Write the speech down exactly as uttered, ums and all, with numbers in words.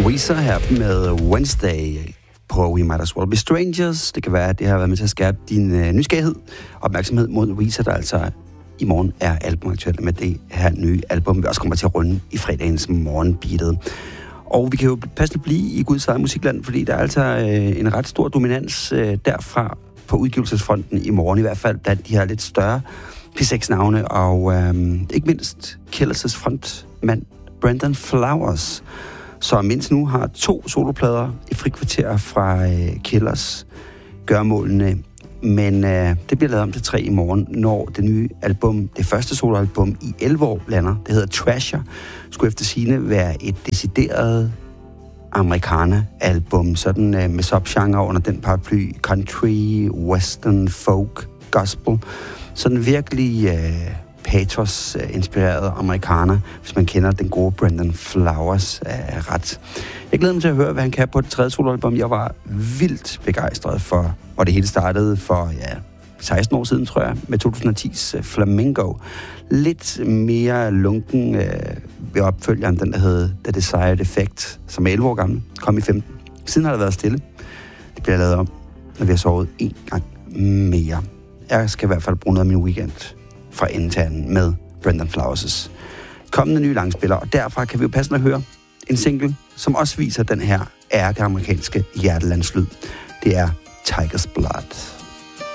Weezer her med Wednesday på We Might As Well Be Strangers. Det kan være, at det har været med til at skærpe din øh, nysgerrighed og opmærksomhed mod Weezer, der altså i morgen er albumaktuelt med det her nye album, vi også kommer til at runde i fredagens morgenbeatet. Og vi kan jo passende blive i Guds eget musikland, fordi der er altså øh, en ret stor dominans øh, derfra på udgivelsesfronten i morgen, i hvert fald blandt de her lidt større P seks-navne, og øh, ikke mindst Killers' frontmand Brandon Flowers, som mindst nu har to soloplader i frikvarter fra øh, Killers gørmålene, men øh, det bliver lavet om til tre i morgen, når det nye album, det første soloalbum i elleve år lander. Det hedder Trasher, skulle efter sigende være et decideret amerikaner-album, sådan øh, med subgenre under den paraply, country, western, folk, gospel, sådan virkelig øh, pathos-inspireret amerikaner, hvis man kender den gode Brandon Flowers øh, ret. Jeg glæder mig til at høre, hvad han kan på det tredje soloalbum. Jeg var vildt begejstret for, og det hele startede for ja, seksten år siden, tror jeg, med to tusind og ti's Flamingo. Lidt mere lunken øh, ved opfølgeren, den der hed The Desired Effect, som er elleve år gammel, kom i femten. Siden har det været stille. Det bliver lavet om, når vi har sovet en gang mere. Jeg skal i hvert fald bruge noget af min weekend fra ende til anden med Brandon Flowers' kommende nye langspiller, og derfra kan vi jo passende høre en single, som også viser den her ærkeamerikanske hjertelandslyd. Det er Tiger's Blood.